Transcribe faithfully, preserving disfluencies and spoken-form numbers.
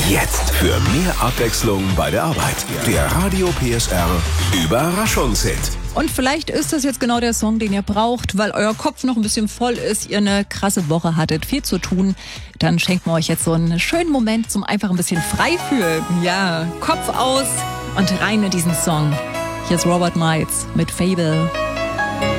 Jetzt für mehr Abwechslung bei der Arbeit. Der Radio P S R Überraschungshit. Und vielleicht ist das jetzt genau der Song, den ihr braucht, weil euer Kopf noch ein bisschen voll ist, ihr eine krasse Woche hattet, viel zu tun. Dann schenken wir euch jetzt so einen schönen Moment zum einfach ein bisschen frei fühlen. Ja, Kopf aus und rein in diesen Song. Hier ist Robert Miles mit Fable.